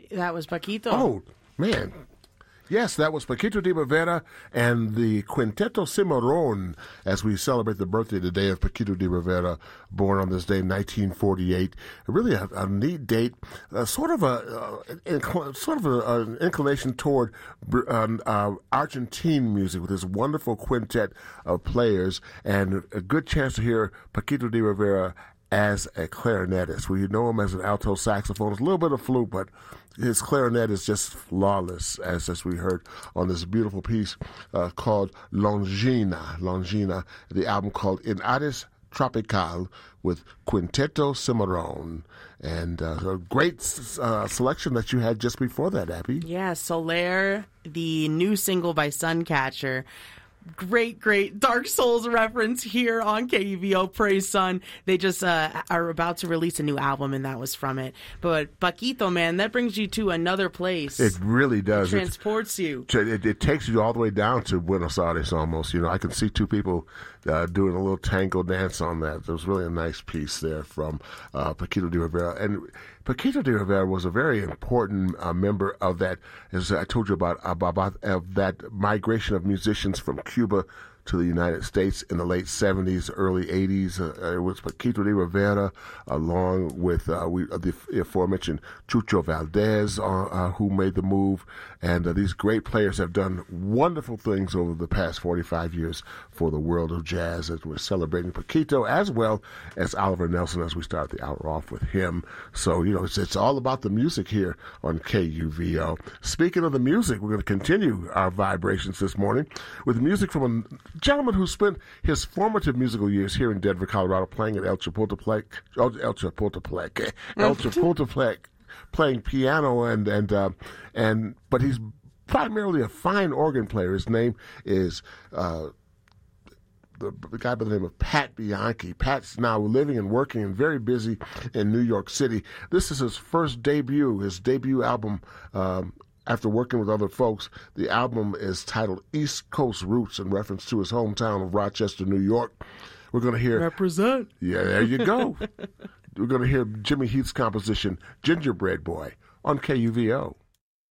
That was Paquito. Oh, man. Yes, that was Paquito D'Rivera and the Quinteto Cimarron as we celebrate the birthday today of Paquito D'Rivera, born on this day in 1948. Really a neat date, sort of an inclination toward Argentine music with this wonderful quintet of players, and a good chance to hear Paquito D'Rivera as a clarinetist. We know him as an alto saxophonist, a little bit of flute, but his clarinet is just flawless, as we heard on this beautiful piece called Longina. Longina, the album called In Aris Tropical with Quinteto Cimarron. And a great selection that you had just before that, Abby. Yeah, Soler, the new single by Suncatcher. Great Dark Souls reference here on KUVO. Praise Sun. They just are about to release a new album, and that was from it. But Paquito, man, that brings you to another place. It really does. It transports you. It takes you all the way down to Buenos Aires almost. You know, I can see two people doing a little tango dance on that. There was really a nice piece there from Paquito D'Rivera. And Paquito D'Rivera was a very important member of that, as I told you about that migration of musicians from Cuba to the United States in the late 70s, early 80s. It was Paquito D'Rivera, along with the aforementioned Chucho Valdez, who made the move. And these great players have done wonderful things over the past 45 years for the world of jazz, as we're celebrating Paquito as well as Oliver Nelson as we start the hour off with him. So, you know, it's all about the music here on KUVO. Speaking of the music, we're going to continue our vibrations this morning with music from a gentleman who spent his formative musical years here in Denver, Colorado, playing at El Chapultepec, playing piano but he's primarily a fine organ player. His name is the guy by the name of Pat Bianchi. Pat's now living and working and very busy in New York City. This is his debut album. After working with other folks, the album is titled East Coast Roots in reference to his hometown of Rochester, New York. We're going to hear... Represent. Yeah, there you go. We're going to hear Jimmy Heath's composition, Gingerbread Boy, on KUVO.